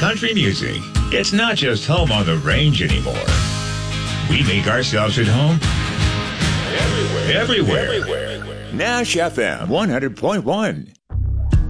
country music. It's not just home on the range anymore. We make ourselves at home everywhere. Nash FM 100.1.